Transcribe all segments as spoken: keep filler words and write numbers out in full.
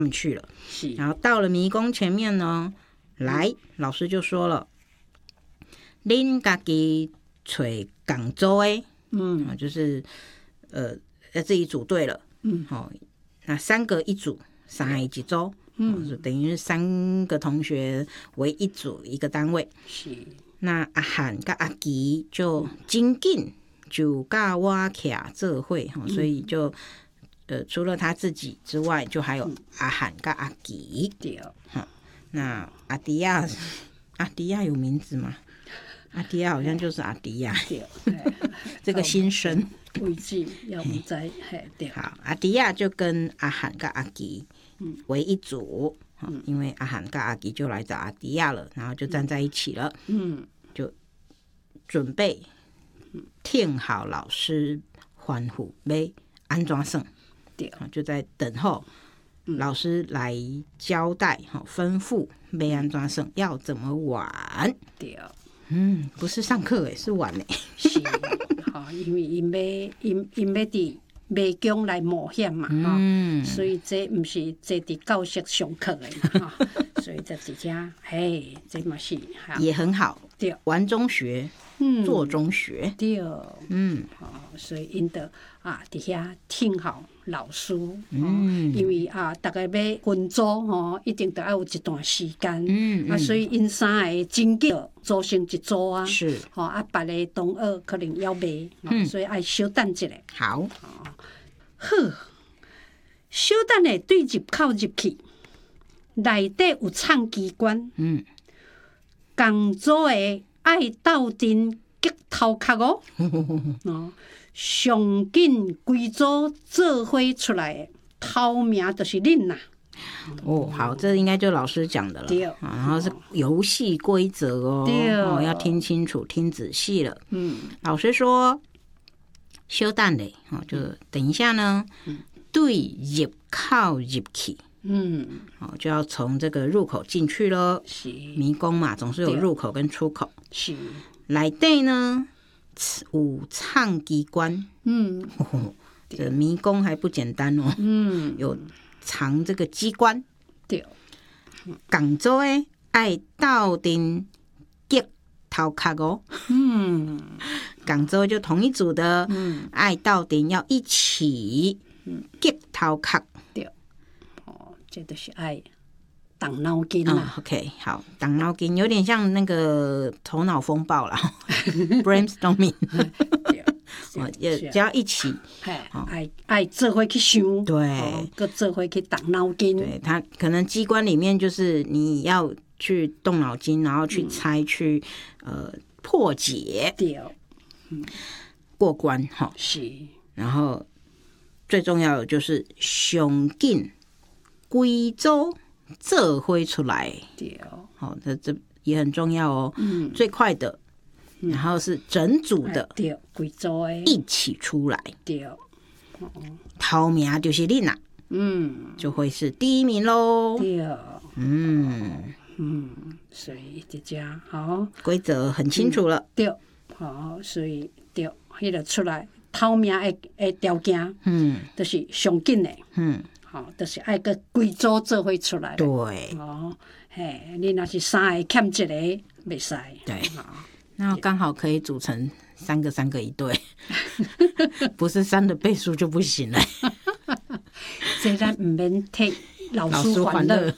们去了。然后到了迷宫前面呢，来、嗯、老师就说了，恁家己找港州诶，嗯，就是呃要自己组队了，嗯，好、哦，那三个一组，三个一组，嗯，就等于是三个同学为一组一个单位。是，那阿涵跟阿吉就真紧就跟我徛做伙，嗯、所以就呃除了他自己之外，就还有阿涵跟阿吉。对，好、嗯，那阿迪亚，阿迪亚有名字吗？阿迪亚好像就是阿迪亚，这个新生。 位置要唔知，对。 好，阿迪亚就跟阿涵跟阿吉为一组，嗯、因为阿涵跟阿吉就来找阿迪亚了，然后就站在一起了，嗯，就准备听好老师欢呼要安怎算，对，就在等候老师来交代，吩咐要安怎算，要怎么玩，对。嗯，不是上课诶，是玩诶。 是，哈，因为因要因因要伫迷宫来冒险嘛，哈、嗯，所以这不是坐伫教室上课诶嘛，哈，所以这直接，嘿，这嘛是也很好，对，玩中学，嗯，做中学， 对，嗯，好，所以因得啊，伫遐听好老师，嗯，因为啊，大家要分组吼，一定得要有一段时间，嗯，啊，所以因三个真紧组成一组啊，是，吼啊，别个同学可能要卖，嗯，所以爱小等一下。 好， 好，小等下对入口入去，内底有藏机关，嗯，共组的爱斗阵激头壳哦，哦。上紧规组做伙出来，头名就是恁啦。 哦，好，这应该就老师讲的了。对、啊，然后是游戏规则哦，对哦，要听清楚、听仔细了。嗯，老师说，小等嘞，哦，就等一下呢，嗯、对入口入去。嗯，哦，就要从这个入口进去咯。是迷宫嘛，总是有入口跟出口。是内底呢？有藏机关，嗯，哦、这迷宫还不简单哦，嗯，有藏这个机关，对，广州诶爱斗阵激头壳哦，嗯，广州就同一组的，嗯，爱斗阵要一起激头壳， 对，哦，这都是爱。动脑筋啦、 哦、，OK， 好，动脑筋有点像那个头脑风暴啦，brainstorming， 只要一起， 爱爱做伙去想， 对， 搁做伙去动脑筋。 对，他可能机关里面就是你要去动脑筋，然后去猜，嗯、去呃破解，对，嗯，过关哈，是，然后最重要的就是上紧规组。这会出来，对，好、哦，这这也很重要哦。嗯，最快的，然后是整组的， 对，贵州的一起出来，对，哦，头名就是你啦，嗯，就会是第一名喽。对，嗯嗯，所以这家好规则很清楚了。嗯、 对，好，所以对，迄个出来头名的的条件，嗯，就是上紧的，嗯。好，就是爱个规组做伙出来。 对， 哦，嘿，你若是三个欠一个，袂使。 对，那刚好可以组成三个三个一对，不是三的倍数就不行了。 这咱唔免替老师欢乐。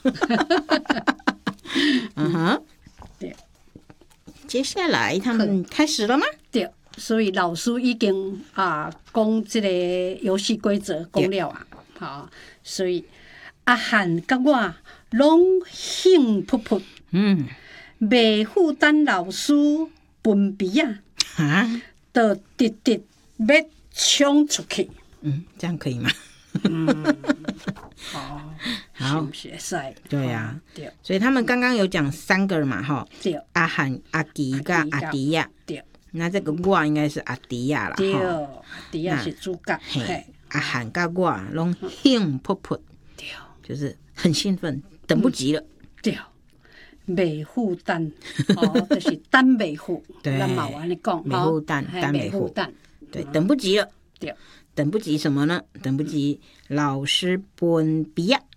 嗯哼，对。接下来他们开始了吗？ 对，所以老师已经啊讲这个游戏规则讲了啊。好，所以阿涵甲我拢兴扑扑，嗯，袂负担老师分别啊，啊，就直直要冲出去， 嗯，这样可以吗？ 嗯，好，好，是是， 对啊，对，所以他们刚刚有讲三个嘛，哈，对，阿涵、阿吉跟阿迪亚，对，那这个我应该是阿迪亚啦， 对，阿迪亚是主角，嘿。 阿涵甲我拢兴扑扑，对，就是很兴奋，等不及了， 对，袂负担，哦，就是等袂负， 对， 咱嘛有安尼讲， 袂负担，等袂负，对，等不及了，对，等不及什么呢？等不及老师分别啊，